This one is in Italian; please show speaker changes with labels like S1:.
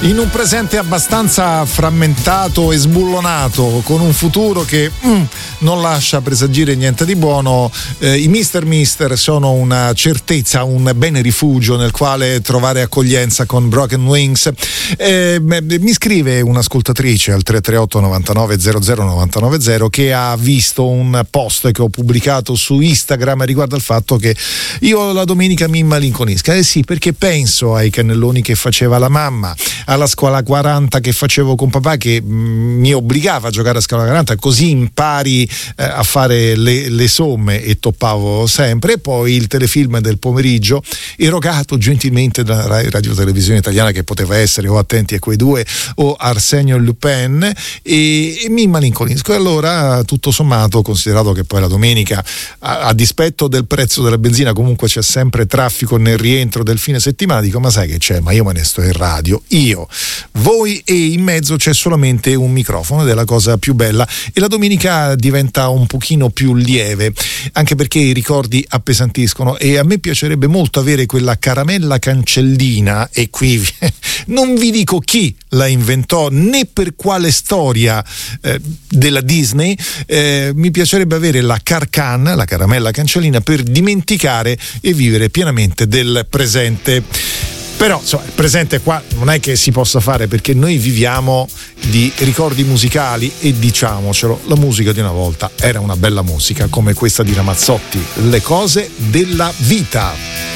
S1: In un presente abbastanza frammentato e sbullonato, con un futuro che non lascia presagire niente di buono, i Mister sono una certezza, un bene rifugio nel quale trovare accoglienza con Broken Wings. Mi scrive un'ascoltatrice al 338 99 00 990 che ha visto un post che ho pubblicato su Instagram riguardo al fatto che io la domenica mi immalinconisca. Sì, perché penso ai cannelloni che faceva la mamma, alla scuola 40 che facevo con papà, che mi obbligava a giocare a scuola 40, così impari a fare le somme, e toppavo sempre. E poi il telefilm del pomeriggio erogato gentilmente da Radio Televisione Italiana, che poteva essere o Attenti a quei due o Arsenio Lupin, e mi malinconisco. E allora, tutto sommato, considerato che poi la domenica, a dispetto del prezzo della benzina, comunque c'è sempre traffico nel rientro del fine settimana, dico: ma sai che c'è? Ma io me ne sto in radio, voi, e in mezzo c'è solamente un microfono, ed è la cosa più bella, e la domenica diventa un pochino più lieve, anche perché i ricordi appesantiscono, e a me piacerebbe molto avere quella caramella cancellina, e qui non vi dico chi la inventò né per quale storia della Disney, mi piacerebbe avere la Carcan, la caramella cancellina, per dimenticare e vivere pienamente del presente. Però insomma, il presente qua non è che si possa fare, perché noi viviamo di ricordi musicali, e diciamocelo, la musica di una volta era una bella musica, come questa di Ramazzotti, Le cose della vita.